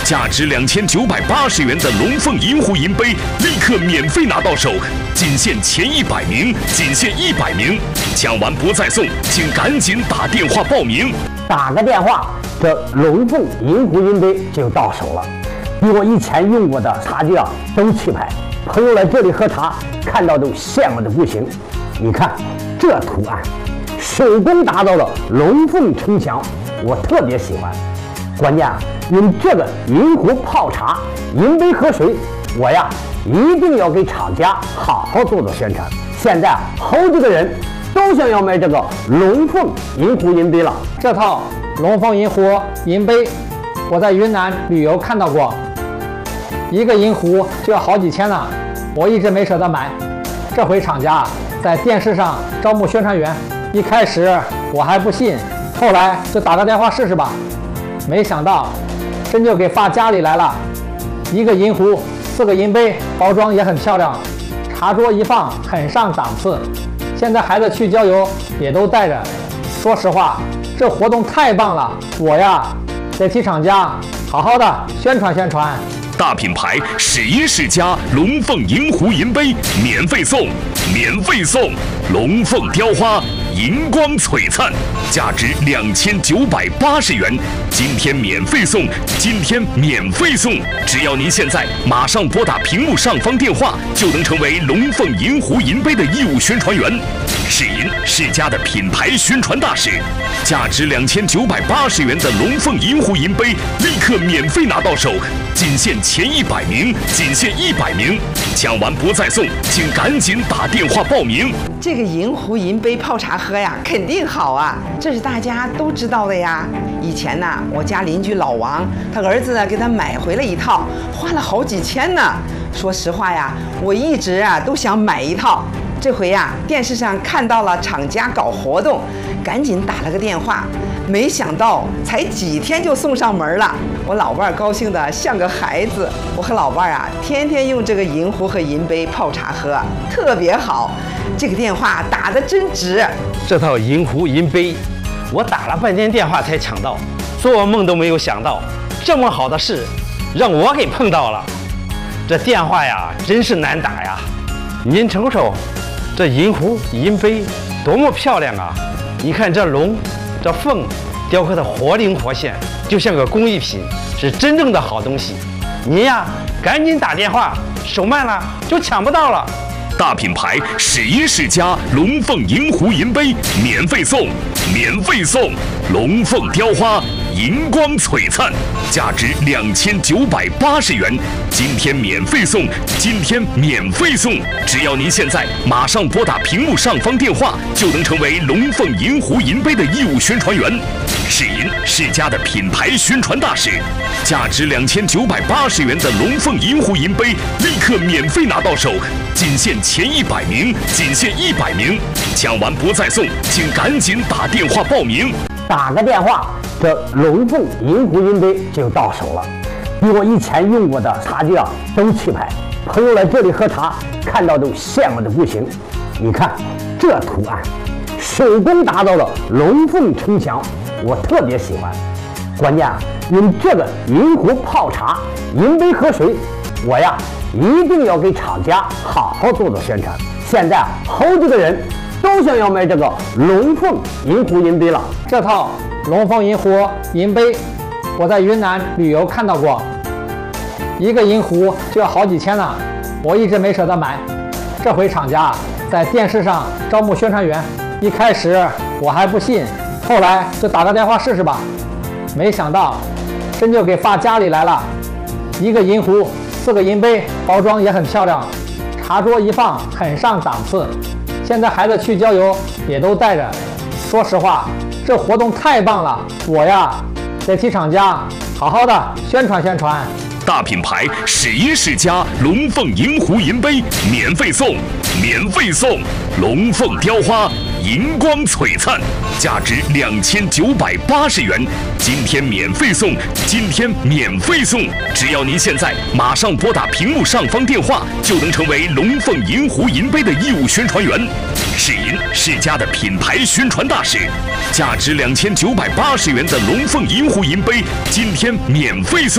价值2980元的龙凤银壶银杯立刻免费拿到手，仅限前100名，仅限100名，抢完不再送，请赶紧打电话报名。 打个电话，这龙凤银壶银杯就到手了，比我以前用过的茶具都气派。朋友来这里喝茶，看到都羡慕的不行。你看这图案，手工打造的龙凤呈祥，我特别喜欢。关键用这个银壶泡茶，银杯喝水，我一定要给厂家好好做做宣传。现在好几个人都想要买这个龙凤银壶银杯了。 这套龙凤银壶银杯，我在云南旅游看到过，一个银壶就要好几千呢，我一直没舍得买。这回厂家在电视上招募宣传员，一开始我还不信，后来就打个电话试试吧。没想到真就给发家里来了，一个银壶，4个银杯，包装也很漂亮，茶桌一放很上档次。现在孩子去郊游也都带着。说实话，这活动太棒了，我得替厂家好好的宣传宣传。 大品牌世音世家龙凤银壶银杯免费送，免费送龙凤雕花银光璀璨，价值2980元，今天免费送，今天免费送！只要您现在马上拨打屏幕上方电话，就能成为龙凤银壶银杯的义务宣传员。世银世家的品牌宣传大使，价值2980元的龙凤银壶银杯立刻免费拿到手，仅限前100名，仅限100名，抢完不再送，请赶紧打电话报名。 这个银壶银杯泡茶喝呀，肯定好啊，这是大家都知道的呀。以前呢，我家邻居老王，他儿子呢给他买回了一套，花了好几千呢。说实话呀，我一直都想买一套。这回电视上看到了厂家搞活动，赶紧打了个电话，没想到才几天就送上门了。我老伴儿高兴的像个孩子，我和老伴儿天天用这个银壶和银杯泡茶喝，特别好。这个电话打得真值。 这套银壶银杯，我打了半天电话才抢到，做梦都没有想到，这么好的事让我给碰到了。这电话真是难打呀！您瞅瞅，这银壶银杯多么漂亮啊！你看这龙、这凤雕刻的活灵活现，就像个工艺品，是真正的好东西。您赶紧打电话，手慢了就抢不到了。 大品牌世音世家龙凤银壶银杯免费送，免费送龙凤雕花银光璀璨，价值2980元，今天免费送，今天免费送！只要您现在马上拨打屏幕上方电话，就能成为龙凤银壶银杯的义务宣传员。世银世家的品牌宣传大使，价值2980元的龙凤银壶银杯立刻免费拿到手，仅限前100名，仅限100名，抢完不再送，请赶紧打电话报名。 打个电话，这龙凤银壶银杯就到手了，比我以前用过的茶具都气派。朋友来这里喝茶，看到都羡慕的不行。你看这图案，手工打造的龙凤呈祥，我特别喜欢。关键用这个银壶泡茶，银杯喝水，我一定要给厂家好好做做宣传。现在好几个人都想要买这个龙凤银壶银杯了。 这套龙凤银壶银杯，我在云南旅游看到过，一个银壶就要好几千呢，我一直没舍得买。这回厂家在电视上招募宣传员，一开始我还不信，后来就打个电话试试吧。没想到真就给发家里来了，一个银壶，4个银杯，包装也很漂亮，茶桌一放很上档次。现在孩子去郊游也都带着。说实话，这活动太棒了，我得替厂家好好的宣传宣传。 大品牌世音世家龙凤银壶银杯免费送，免费送龙凤雕花银光璀璨，价值2980元，今天免费送，今天免费送！只要您现在马上拨打屏幕上方电话，就能成为龙凤银壶银杯的义务宣传员。世银世家的品牌宣传大使，价值2980元的龙凤银壶银杯，今天免费送！